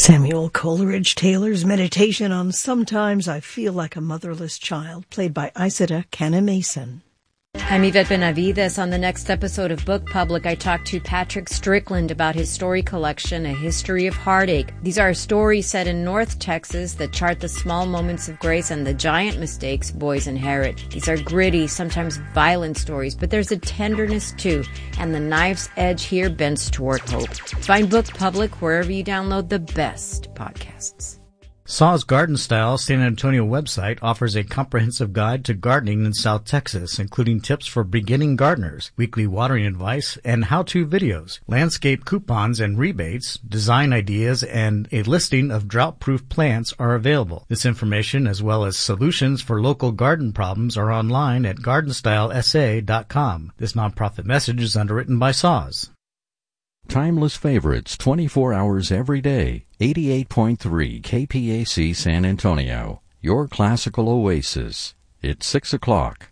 Samuel Coleridge Taylor's meditation on Sometimes I Feel Like a Motherless Child, played by Isida Canna-Mason. I'm Yvette Benavides. On the next episode of Book Public, I talked to Patrick Strickland about his story collection, A History of Heartache. These are stories set in North Texas that chart the small moments of grace and the giant mistakes boys inherit. These are gritty, sometimes violent stories, but there's a tenderness too, and the knife's edge here bends toward hope. Find Book Public wherever you download the best podcasts. Saw's Garden Style San Antonio website offers a comprehensive guide to gardening in South Texas, including tips for beginning gardeners, weekly watering advice, and how-to videos, landscape coupons and rebates, design ideas, and a listing of drought-proof plants are available. This information, as well as solutions for local garden problems, are online at gardenstylesa.com. This nonprofit message is underwritten by Saws. Timeless favorites 24 hours every day. 88.3 KPAC San Antonio. Your classical oasis. It's 6 o'clock.